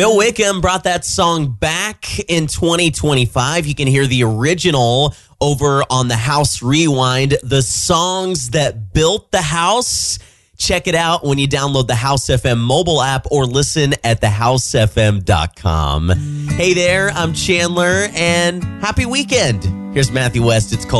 Bill Wickham brought that song back in 2025. You can hear the original over on the House Rewind, the songs that built the house. Check it out when you download the House FM mobile app or listen at thehousefm.com. Hey there, I'm Chandler, and happy weekend. Here's Matthew West. It's called